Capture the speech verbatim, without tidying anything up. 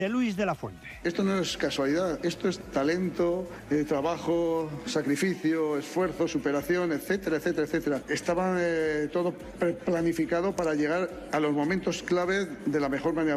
de Luis de la Fuente. Esto no es casualidad, esto es talento, eh, trabajo, sacrificio, esfuerzo, superación, etcétera, etcétera, etcétera. Estaba eh, todo planificado para llegar a los momentos clave de la mejor manera